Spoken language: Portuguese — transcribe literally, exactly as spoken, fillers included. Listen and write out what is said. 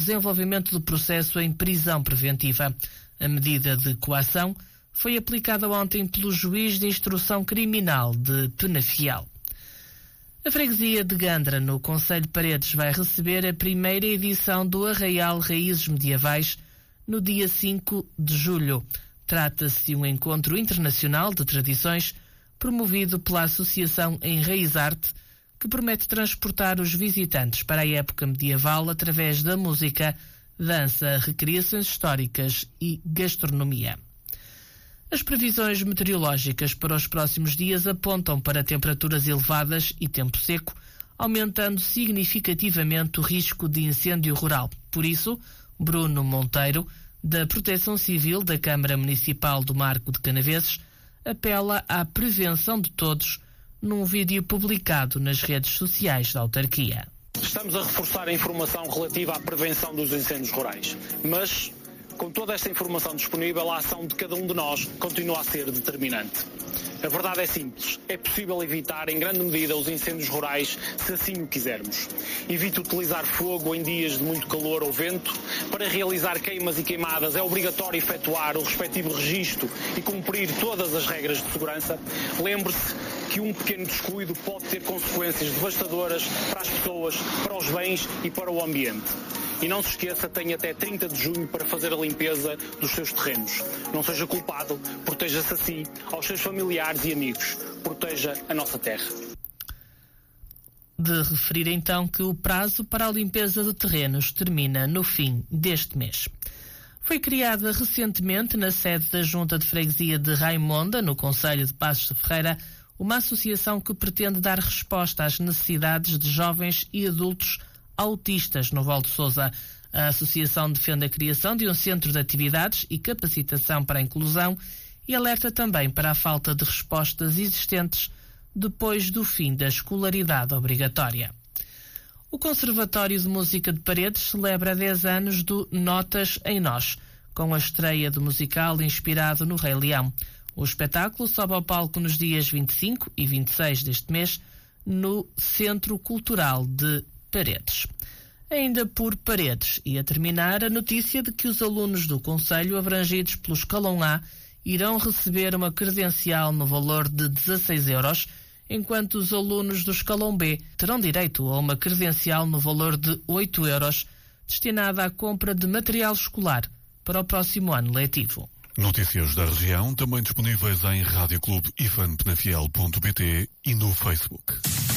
desenvolvimento do processo em prisão preventiva. A medida de coação foi aplicada ontem pelo juiz de instrução criminal de Penafiel. A freguesia de Gandra, no concelho de Paredes, vai receber a primeira edição do Arraial Raízes Medievais no dia cinco de julho. Trata-se de um encontro internacional de tradições promovido pela Associação Enraizarte, que promete transportar os visitantes para a época medieval através da música, dança, recriações históricas e gastronomia. As previsões meteorológicas para os próximos dias apontam para temperaturas elevadas e tempo seco, aumentando significativamente o risco de incêndio rural. Por isso, Bruno Monteiro, da Proteção Civil da Câmara Municipal do Marco de Canaveses, apela à prevenção de todos num vídeo publicado nas redes sociais da autarquia. Estamos a reforçar a informação relativa à prevenção dos incêndios rurais, mas com toda esta informação disponível, a ação de cada um de nós continua a ser determinante. A verdade é simples, é possível evitar em grande medida os incêndios rurais se assim o quisermos. Evite utilizar fogo em dias de muito calor ou vento. Para realizar queimas e queimadas é obrigatório efetuar o respectivo registro e cumprir todas as regras de segurança. Lembre-se que um pequeno descuido pode ter consequências devastadoras para as pessoas, para os bens e para o ambiente. E não se esqueça, tem até trinta de junho para fazer a limpeza dos seus terrenos. Não seja culpado, proteja-se a si, aos seus familiares e amigos. Proteja a nossa terra. De referir então que o prazo para a limpeza de terrenos termina no fim deste mês. Foi criada recentemente na sede da Junta de Freguesia de Raimonda, no concelho de Passos de Ferreira, uma associação que pretende dar resposta às necessidades de jovens e adultos autistas no Val de Sousa. A associação defende a criação de um centro de atividades e capacitação para a inclusão e alerta também para a falta de respostas existentes depois do fim da escolaridade obrigatória. O Conservatório de Música de Paredes celebra dez anos do Notas em Nós, com a estreia do musical inspirado no Rei Leão. O espetáculo sobe ao palco nos dias vinte e cinco e vinte e seis deste mês no Centro Cultural de Paredes. Ainda por Paredes, e a terminar, a notícia de que os alunos do concelho abrangidos pelo escalão A irão receber uma credencial no valor de dezasseis euros, enquanto os alunos do escalão B terão direito a uma credencial no valor de oito euros, destinada à compra de material escolar para o próximo ano letivo. Notícias da região também disponíveis em rádio clube ifan penafiel ponto pt e no Facebook.